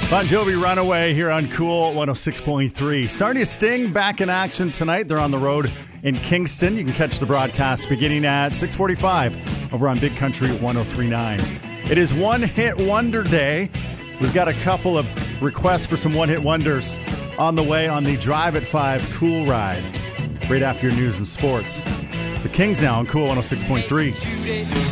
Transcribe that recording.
Bon Jovi Runaway here on Cool 106.3. Sarnia Sting back in action tonight. They're on the road in Kingston. You can catch the broadcast beginning at 6:45 over on Big Country 103.9. It is One Hit Wonder Day. We've got a couple of requests for some one-hit wonders on the way on the Drive at 5 Cool Ride. Right after your news and sports. It's the Kings now on Cool 106.3.